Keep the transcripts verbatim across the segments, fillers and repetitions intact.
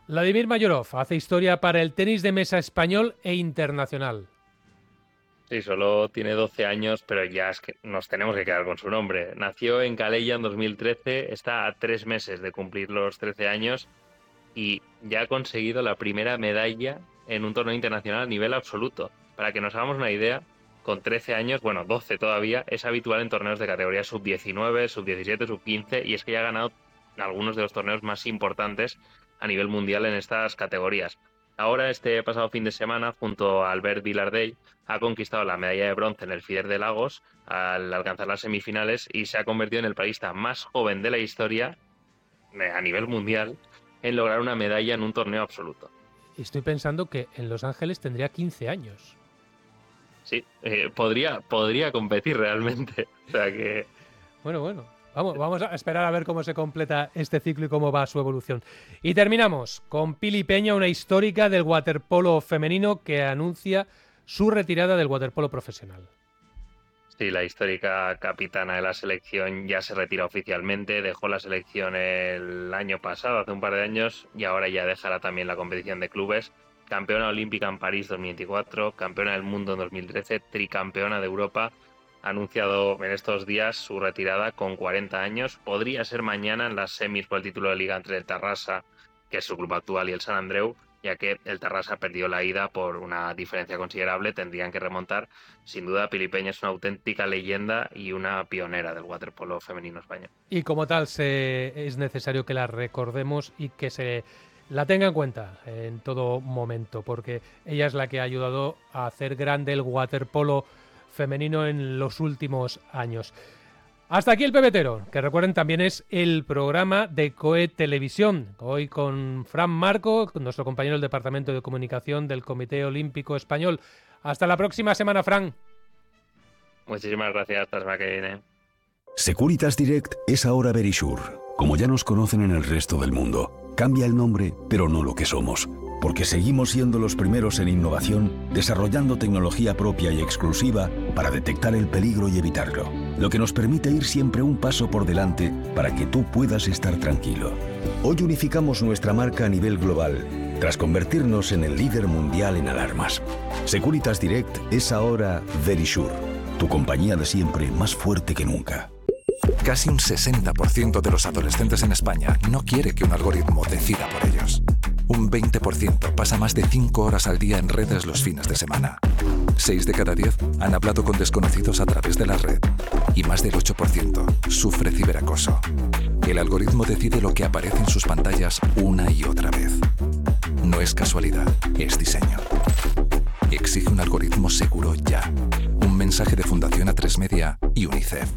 Vladimir Mayorov hace historia para el tenis de mesa español e internacional. Sí, solo tiene doce años, pero ya es que nos tenemos que quedar con su nombre. Nació en Calella en dos mil trece, está a tres meses de cumplir los trece años y ya ha conseguido la primera medalla en un torneo internacional a nivel absoluto. Para que nos hagamos una idea, con trece años, bueno, doce todavía, es habitual en torneos de categoría sub diecinueve, sub diecisiete, sub quince, y es que ya ha ganado algunos de los torneos más importantes a nivel mundial en estas categorías. Ahora, este pasado fin de semana, junto a Albert Vilardell, ha conquistado la medalla de bronce en el Fider de Lagos al alcanzar las semifinales y se ha convertido en el paista más joven de la historia a nivel mundial en lograr una medalla en un torneo absoluto. Estoy pensando que en Los Ángeles tendría quince años. Sí, eh, podría, podría competir realmente. O sea que... Bueno, bueno. Vamos, vamos a esperar a ver cómo se completa este ciclo y cómo va su evolución. Y terminamos con Pili Peña, una histórica del waterpolo femenino que anuncia su retirada del waterpolo profesional. Sí, la histórica capitana de la selección ya se retira oficialmente, dejó la selección el año pasado, hace un par de años, y ahora ya dejará también la competición de clubes. Campeona olímpica en París dos mil veinticuatro, campeona del mundo en dos mil trece, tricampeona de Europa. Ha anunciado en estos días su retirada con cuarenta años. Podría ser mañana en las semis por el título de liga entre el Tarrasa, que es su club actual, y el San Andreu, ya que el Tarrasa perdió la ida por una diferencia considerable, tendrían que remontar. Sin duda, Pili Peña es una auténtica leyenda y una pionera del waterpolo femenino español. Y como tal, se, es necesario que la recordemos y que se la tenga en cuenta en todo momento, porque ella es la que ha ayudado a hacer grande el waterpolo femenino en los últimos años. Hasta aquí el pebetero, que recuerden también es el programa de COE Televisión, hoy con Fran Marco, nuestro compañero del Departamento de Comunicación del Comité Olímpico Español. Hasta la próxima semana, Fran. Muchísimas gracias, hasta la semana que viene. Securitas Direct es ahora Verisure, como ya nos conocen en el resto del mundo. Cambia el nombre, pero no lo que somos, porque seguimos siendo los primeros en innovación, desarrollando tecnología propia y exclusiva para detectar el peligro y evitarlo, lo que nos permite ir siempre un paso por delante para que tú puedas estar tranquilo. Hoy unificamos nuestra marca a nivel global, tras convertirnos en el líder mundial en alarmas. Securitas Direct es ahora Verisure, tu compañía de siempre más fuerte que nunca. Casi un sesenta por ciento de los adolescentes en España no quiere que un algoritmo decida por ellos. Un veinte por ciento pasa más de cinco horas al día en redes los fines de semana. seis de cada diez han hablado con desconocidos a través de la red. Y más del ocho por ciento sufre ciberacoso. El algoritmo decide lo que aparece en sus pantallas una y otra vez. No es casualidad, es diseño. Exige un algoritmo seguro ya. Un mensaje de Fundación A tres Media y UNICEF.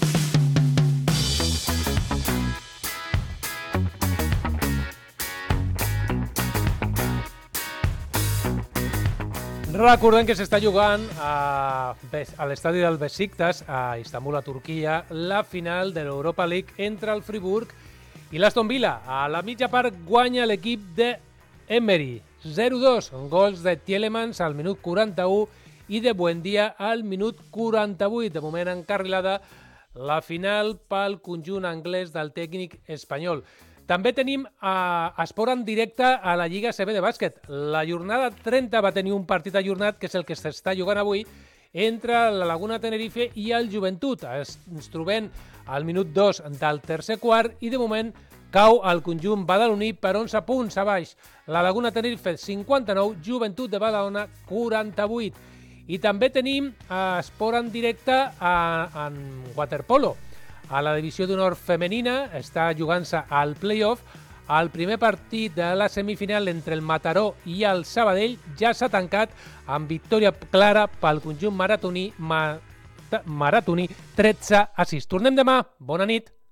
Recordem que s'està jugant a, a l'estadi del Besiktas, a Istanbul, a Turquia, la final de l'Europa League entre el Friburg i l'Aston Villa. A la mitja part guanya l'equip d'Emery, zero dos, gols de Tielemans al minut quaranta-u i de Buendia al minut quaranta-vuit. De moment encarrilada la final pel conjunt anglès del tècnic espanyol. També tenim a esport en directe a la Lliga A C B de bàsquet. La jornada trenta va tenir un partit ajornat, que és el que s'està jugant avui, entre la Laguna Tenerife i el Joventut. Ens trobem al minut dos del tercer quart i de moment cau el conjunt badaloní per onze punts a baix. La Laguna Tenerife cinquanta-nou, Joventut de Badalona quaranta-vuit. I també tenim esport en directe a, en waterpolo. A la divisió d'honor femenina està jugant-se al play-off. El primer partit de la semifinal entre el Mataró i el Sabadell ja s'ha tancat amb victòria clara pel conjunt maratoní, ma, maratoní tretze a sis. Tornem demà. Bona nit.